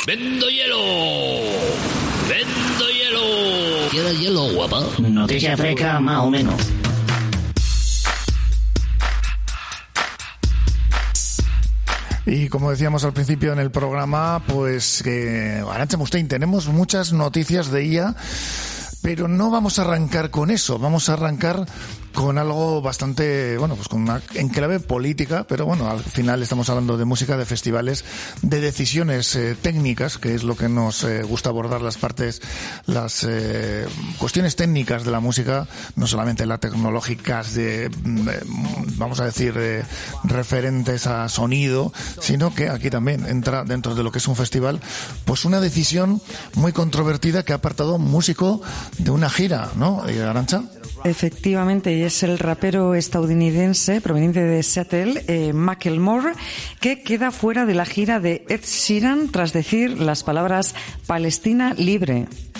¡Vendo hielo! ¡Vendo hielo! ¿Quieres hielo, guapa? Noticia fresca, más o menos. Y como decíamos al principio en el programa, pues Arantxa Mustaine, tenemos muchas noticias de ella, pero no vamos a arrancar con eso, vamos a arrancar con algo bastante, bueno, pues con una enclave política, pero bueno, al final estamos hablando de música, de festivales, de decisiones técnicas, que es lo que nos gusta abordar las cuestiones técnicas de la música, no solamente las tecnológicas vamos a decir, referentes a sonido, sino que aquí también entra dentro de lo que es un festival, pues una decisión muy controvertida que ha apartado un músico de una gira, ¿no, Arantxa? Efectivamente, y es el rapero estadounidense proveniente de Seattle, Macklemore, que queda fuera de la gira de Ed Sheeran tras decir las palabras Palestina libre.